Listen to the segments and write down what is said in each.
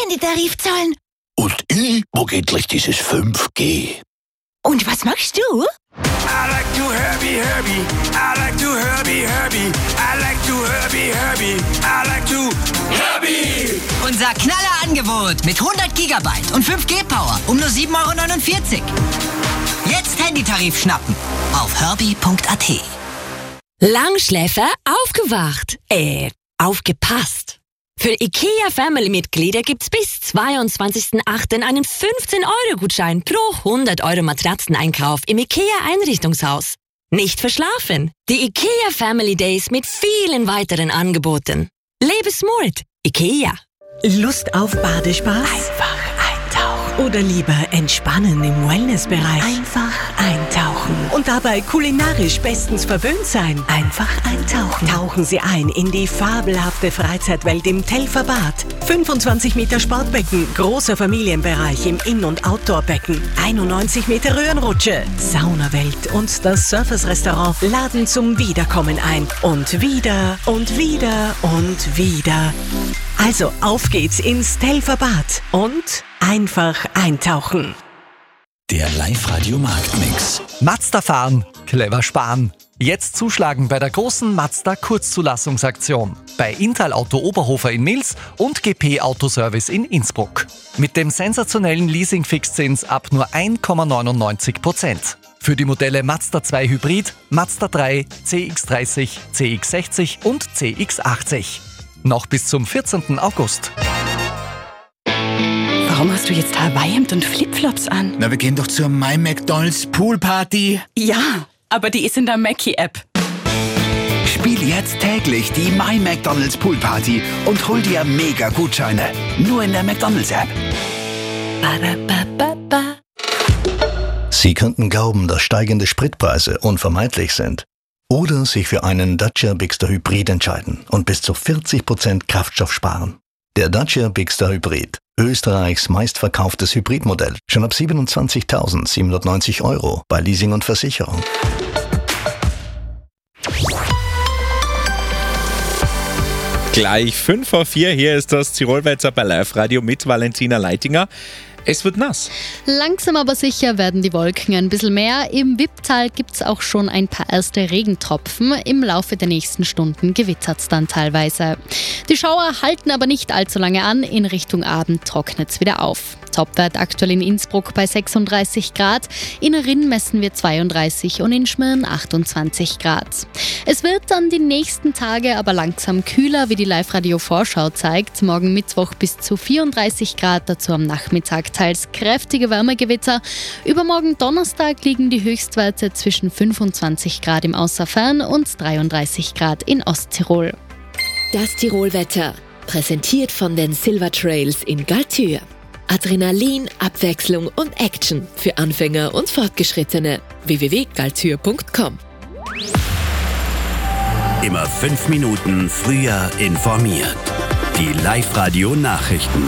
Handytarif zahlen. Und ich mag endlich dieses 5G. Und was machst du? I like to Herbie. I like to Herbie. I like to Herbie. I like to Herbie. Unser Knallerangebot mit 100 GB und 5G-Power um nur 7,49 €. Jetzt Handytarif schnappen auf herbie.at. Langschläfer aufgewacht. Aufgepasst. Für IKEA-Family-Mitglieder gibt's bis 22.08. einen 15-Euro-Gutschein pro 100 € Matratzeneinkauf im IKEA-Einrichtungshaus. Nicht verschlafen. Die IKEA Family Days mit vielen weiteren Angeboten. Lebe smart. IKEA. Lust auf Badespaß? Einfach eintauchen. Oder lieber entspannen im Wellnessbereich? Einfach eintauchen. Und dabei kulinarisch bestens verwöhnt sein? Einfach eintauchen. Tauchen Sie ein in die fabelhafte Freizeitwelt im Telferbad. 25 Meter Sportbecken, großer Familienbereich im In- und Outdoorbecken, 91 Meter Röhrenrutsche, Saunawelt und das Surfers-Restaurant laden zum Wiederkommen ein. Und wieder und wieder und wieder. Also auf geht's ins Telferbad und einfach eintauchen. Der Live-Radio Marktmix. Mazda fahren, clever sparen. Jetzt zuschlagen bei der großen Mazda Kurzzulassungsaktion. Bei Intal Auto Oberhofer in Mils und GP Autoservice in Innsbruck. Mit dem sensationellen Leasing-Fixzins ab nur 1,99%. Für die Modelle Mazda 2 Hybrid, Mazda 3, CX-30, CX-60 und CX-80. Noch bis zum 14. August. Warum hast du jetzt Hawaii-Hemd und Flipflops an? Na, wir gehen doch zur My McDonald's Poolparty. Ja, aber die ist in der Mackie-App. Spiel jetzt täglich die My McDonald's Poolparty und hol dir mega Gutscheine. Nur in der McDonald's-App. Sie könnten glauben, dass steigende Spritpreise unvermeidlich sind. Oder sich für einen Dacia Bigster Hybrid entscheiden und bis zu 40% Kraftstoff sparen. Der Dacia Bigster Hybrid, Österreichs meistverkauftes Hybridmodell, schon ab 27.790 € bei Leasing und Versicherung. Gleich 5:04, hier ist das Tirolwetter bei Live-Radio mit Valentina Leitinger. Es wird nass. Langsam aber sicher werden die Wolken ein bisschen mehr. Im Wipptal gibt es auch schon ein paar erste Regentropfen. Im Laufe der nächsten Stunden gewittert es dann teilweise. Die Schauer halten aber nicht allzu lange an. In Richtung Abend trocknet es wieder auf. Topwert aktuell in Innsbruck bei 36 Grad. In Rinn messen wir 32 und in Schmirn 28 Grad. Es wird dann die nächsten Tage aber langsam kühler, wie die Live-Radio-Vorschau zeigt. Morgen Mittwoch bis zu 34 Grad, dazu am Nachmittag teils kräftige Wärmegewitter. Übermorgen Donnerstag liegen die Höchstwerte zwischen 25 Grad im Außerfern und 33 Grad in Osttirol. Das Tirolwetter, präsentiert von den Silver Trails in Galtür. Adrenalin, Abwechslung und Action für Anfänger und Fortgeschrittene. www.galtür.com. Immer 5 Minuten früher informiert. Die Live-Radio-Nachrichten.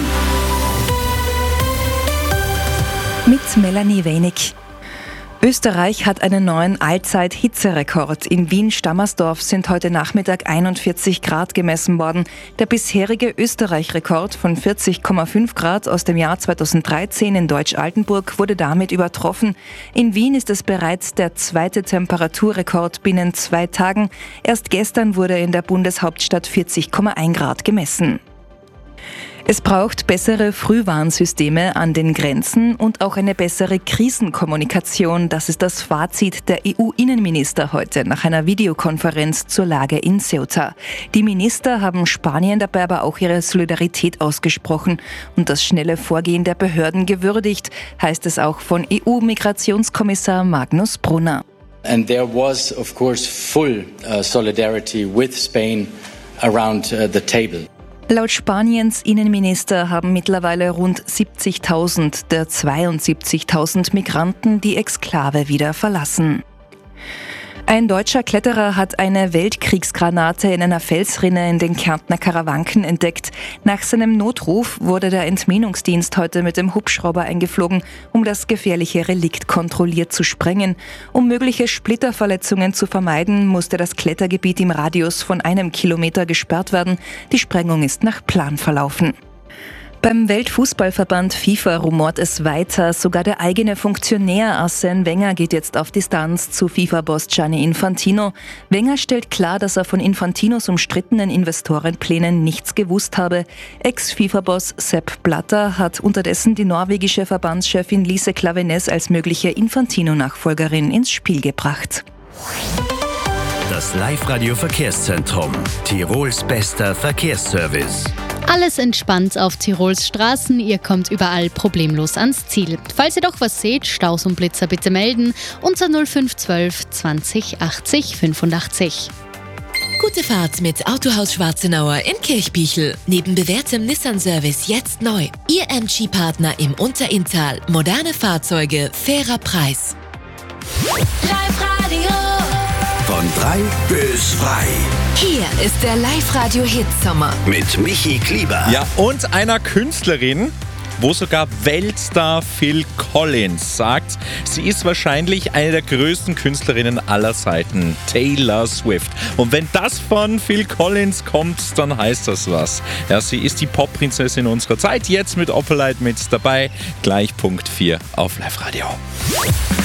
Mit Melanie Wenig. Österreich hat einen neuen Allzeit-Hitzerekord. In Wien-Stammersdorf sind heute Nachmittag 41 Grad gemessen worden. Der bisherige Österreich-Rekord von 40,5 Grad aus dem Jahr 2013 in Deutsch-Altenburg wurde damit übertroffen. In Wien ist es bereits der zweite Temperaturrekord binnen 2 Tagen. Erst gestern wurde in der Bundeshauptstadt 40,1 Grad gemessen. Es braucht bessere Frühwarnsysteme an den Grenzen und auch eine bessere Krisenkommunikation. Das ist das Fazit der EU-Innenminister heute nach einer Videokonferenz zur Lage in Ceuta. Die Minister haben Spanien dabei aber auch ihre Solidarität ausgesprochen und das schnelle Vorgehen der Behörden gewürdigt, heißt es auch von EU-Migrationskommissar Magnus Brunner. And there was, of course, full solidarity with Spain around the table. Laut Spaniens Innenminister haben mittlerweile rund 70.000 der 72.000 Migranten die Exklave wieder verlassen. Ein deutscher Kletterer hat eine Weltkriegsgranate in einer Felsrinne in den Kärntner Karawanken entdeckt. Nach seinem Notruf wurde der Entminungsdienst heute mit dem Hubschrauber eingeflogen, um das gefährliche Relikt kontrolliert zu sprengen. Um mögliche Splitterverletzungen zu vermeiden, musste das Klettergebiet im Radius von 1 Kilometer gesperrt werden. Die Sprengung ist nach Plan verlaufen. Beim Weltfußballverband FIFA rumort es weiter. Sogar der eigene Funktionär Arsène Wenger geht jetzt auf Distanz zu FIFA-Boss Gianni Infantino. Wenger stellt klar, dass er von Infantinos umstrittenen Investorenplänen nichts gewusst habe. Ex-FIFA-Boss Sepp Blatter hat unterdessen die norwegische Verbandschefin Lise Klaveness als mögliche Infantino-Nachfolgerin ins Spiel gebracht. Das Live-Radio-Verkehrszentrum. Tirols bester Verkehrsservice. Alles entspannt auf Tirols Straßen, ihr kommt überall problemlos ans Ziel. Falls ihr doch was seht, Staus und Blitzer bitte melden unter 0512 20 80 85. Gute Fahrt mit Autohaus Schwarzenauer in Kirchbichl. Neben bewährtem Nissan-Service jetzt neu. Ihr MG-Partner im Unterinntal. Moderne Fahrzeuge, fairer Preis. Live-Radio. Von 3 bis 3. Hier ist der Live-Radio-Hit-Sommer. Mit Michi Klieber. Ja, und einer Künstlerin, wo sogar Weltstar Phil Collins sagt, sie ist wahrscheinlich eine der größten Künstlerinnen aller Zeiten, Taylor Swift. Und wenn das von Phil Collins kommt, dann heißt das was. Ja, sie ist die Pop-Prinzessin unserer Zeit, jetzt mit Opalite mit dabei. Gleich Punkt 4 auf Live-Radio.